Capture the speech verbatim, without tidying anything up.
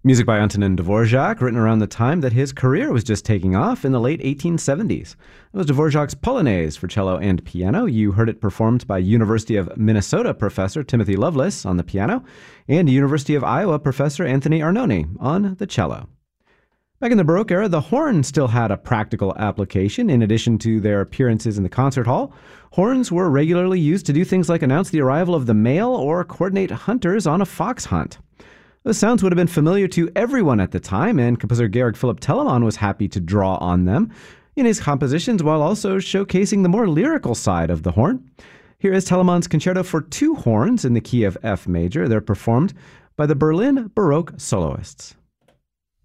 Music by Antonin Dvorak, written around the time that his career was just taking off in the late eighteen seventies. It was Dvorak's Polonaise for cello and piano. You heard it performed by University of Minnesota professor Timothy Lovelace on the piano and University of Iowa professor Anthony Arnone on the cello. Back in the Baroque era, the horn still had a practical application. In addition to their appearances in the concert hall, horns were regularly used to do things like announce the arrival of the mail or coordinate hunters on a fox hunt. Those sounds would have been familiar to everyone at the time, and composer Georg Philipp Telemann was happy to draw on them in his compositions while also showcasing the more lyrical side of the horn. Here is Telemann's Concerto for Two Horns in the key of F major. They're performed by the Berlin Baroque Soloists.